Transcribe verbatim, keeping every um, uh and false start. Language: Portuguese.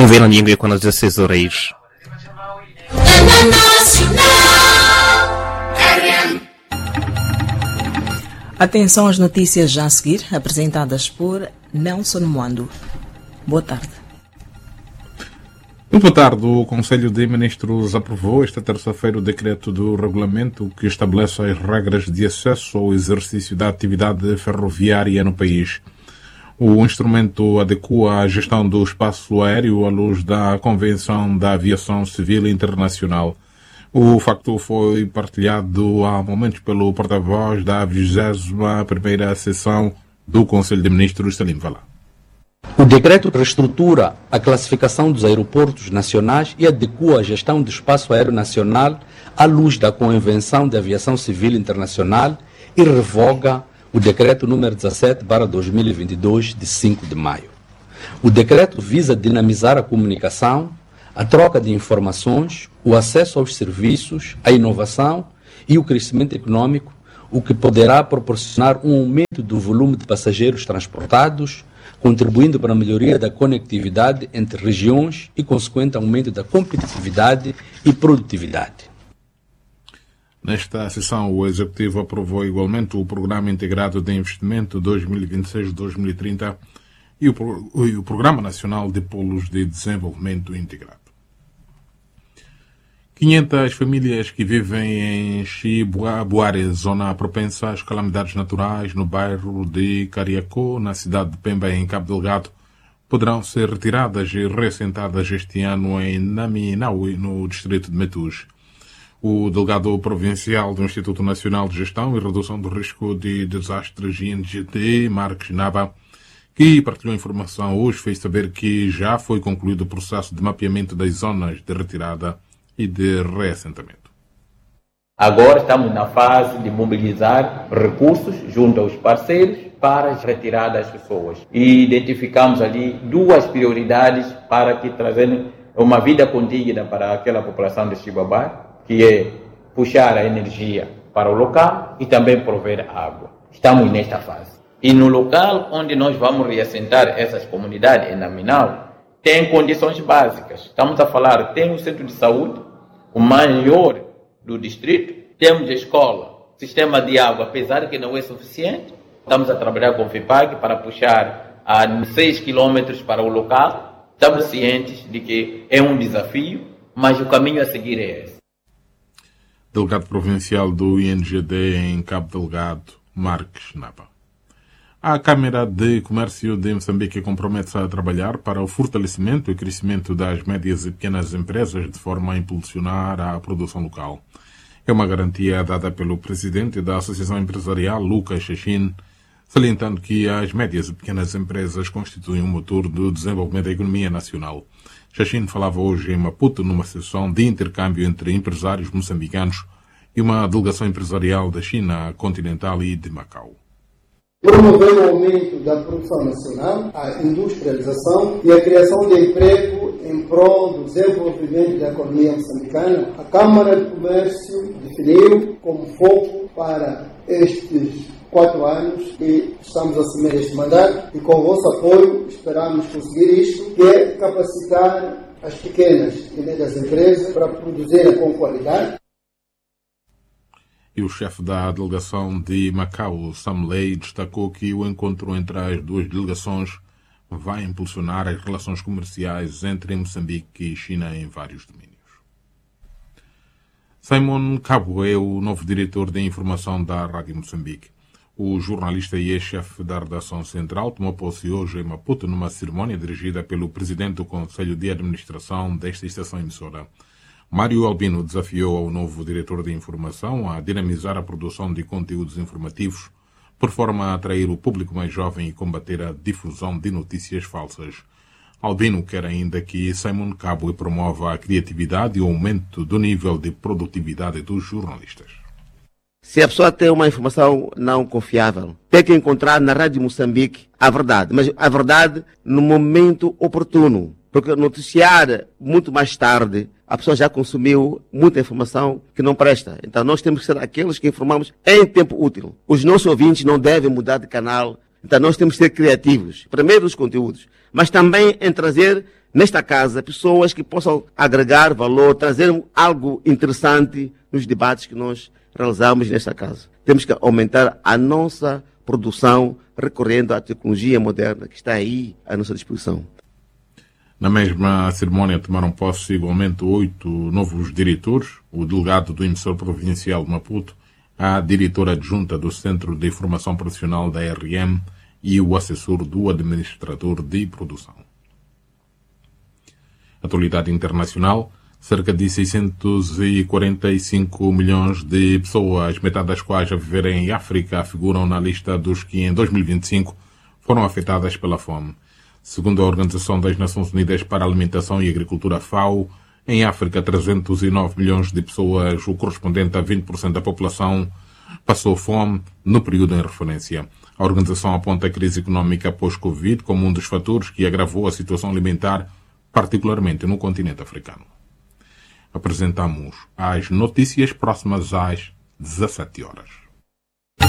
Novela Língua com as dezesseis horas. Atenção às notícias já a seguir, apresentadas por Nelson Moando. Boa tarde. Muito boa tarde. O Conselho de Ministros aprovou esta terça-feira o decreto do regulamento que estabelece as regras de acesso ao exercício da atividade ferroviária no país. O instrumento adequa a gestão do espaço aéreo à luz da Convenção da Aviação Civil Internacional. O facto foi partilhado há momentos pelo porta-voz da vigésima primeira sessão do Conselho de Ministros, Salim Valá. O decreto reestrutura a classificação dos aeroportos nacionais e adequa a gestão do espaço aéreo nacional à luz da Convenção de Aviação Civil Internacional e revoga o decreto número dezassete barra dois mil e vinte e dois, de cinco de maio. O decreto visa dinamizar a comunicação, a troca de informações, o acesso aos serviços, a inovação e o crescimento econômico, o que poderá proporcionar um aumento do volume de passageiros transportados, contribuindo para a melhoria da conectividade entre regiões e consequente aumento da competitividade e produtividade. Nesta sessão, o Executivo aprovou igualmente o Programa Integrado de Investimento dois mil e vinte e seis a dois mil e trinta e o, e o Programa Nacional de Polos de Desenvolvimento Integrado. quinhentas famílias que vivem em Chibuabuare, zona propensa às calamidades naturais, no bairro de Cariacó, na cidade de Pemba, em Cabo Delgado, poderão ser retiradas e reassentadas este ano em Naminaui, no distrito de Metus. O delegado provincial do Instituto Nacional de Gestão e Redução do Risco de Desastres, I N G D, Marques Naba, que partilhou informação hoje, fez saber que já foi concluído o processo de mapeamento das zonas de retirada e de reassentamento. Agora estamos na fase de mobilizar recursos junto aos parceiros para retirar das pessoas. E identificamos ali duas prioridades para que trazendo uma vida condigna para aquela população de Chibuabuare, que é puxar a energia para o local e também prover água. Estamos nesta fase. E no local onde nós vamos reassentar essas comunidades, em Naminau, tem condições básicas. Estamos a falar, tem um centro de saúde, o maior do distrito, temos a escola, sistema de água, apesar de que não é suficiente. Estamos a trabalhar com o FIPAG para puxar a seis quilômetros para o local. Estamos cientes de que é um desafio, mas o caminho a seguir é esse. Delegado Provincial do I N G D em Cabo Delgado, Marques Napa. A Câmara de Comércio de Moçambique compromete-se a trabalhar para o fortalecimento e crescimento das médias e pequenas empresas de forma a impulsionar a produção local. É uma garantia dada pelo presidente da Associação Empresarial, Lucas Chachin, salientando que as médias e pequenas empresas constituem um motor do desenvolvimento da economia nacional. Chachin falava hoje em Maputo numa sessão de intercâmbio entre empresários moçambicanos e uma delegação empresarial da China continental e de Macau. Promover o aumento da produção nacional, a industrialização e a criação de emprego em prol do desenvolvimento da economia moçambicana, a Câmara de Comércio definiu como foco para estes quatro anos que estamos a assumir este mandato e com o vosso apoio esperamos conseguir isto, que é capacitar as pequenas e médias empresas para produzirem com qualidade. E o chefe da delegação de Macau, Sam Lei, destacou que o encontro entre as duas delegações vai impulsionar as relações comerciais entre Moçambique e China em vários domínios. Simon Cabo é o novo diretor de informação da Rádio Moçambique. O jornalista e ex-chefe da redação central tomou posse hoje em Maputo numa cerimónia dirigida pelo presidente do Conselho de Administração desta estação emissora. Mário Albino desafiou ao novo diretor de informação a dinamizar a produção de conteúdos informativos por forma a atrair o público mais jovem e combater a difusão de notícias falsas. Albino quer ainda que Simon Cabo promova a criatividade e o aumento do nível de produtividade dos jornalistas. Se a pessoa tem uma informação não confiável, tem que encontrar na Rádio Moçambique a verdade, mas a verdade no momento oportuno, porque noticiar muito mais tarde, a pessoa já consumiu muita informação que não presta. Então nós temos que ser aqueles que informamos em tempo útil. Os nossos ouvintes não devem mudar de canal, então nós temos que ser criativos, primeiro nos conteúdos, mas também em trazer nesta casa pessoas que possam agregar valor, trazer algo interessante nos debates que nós realizamos nesta casa. Temos que aumentar a nossa produção recorrendo à tecnologia moderna que está aí à nossa disposição. Na mesma cerimónia tomaram posse igualmente oito novos diretores, o delegado do emissor provincial de Maputo, a diretora adjunta do Centro de Formação Profissional da R M e o assessor do administrador de produção. Atualidade internacional, cerca de seiscentos e quarenta e cinco milhões de pessoas, metade das quais a viverem em África, figuram na lista dos que em dois mil e vinte e cinco foram afetadas pela fome. Segundo a Organização das Nações Unidas para a Alimentação e Agricultura, FAO, em África, trezentos e nove milhões de pessoas, o correspondente a vinte por cento da população, passou fome no período em referência. A organização aponta a crise económica pós-Covid como um dos fatores que agravou a situação alimentar, particularmente no continente africano. Apresentamos as notícias próximas às dezassete horas.